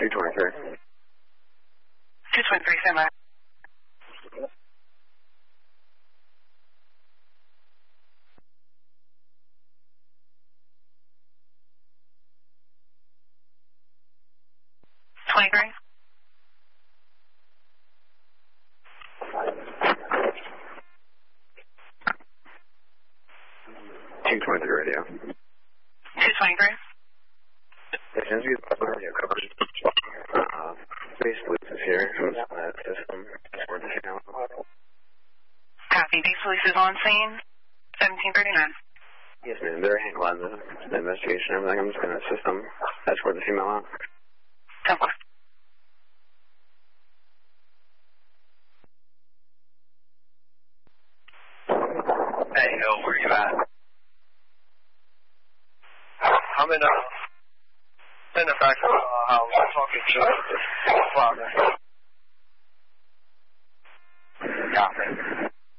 223. 223, stand by. $23. 223 radio. 223. As soon as we get the radio coverage, Base Police is here. Who's on that system? Copy. Base Police is on scene. 1739. Yes, ma'am. They're handling the investigation and everything. I'm just going to assist them. Escort the female out. 10-4. Hey, Hill, where you at? I'm in the back of the house talking to the father.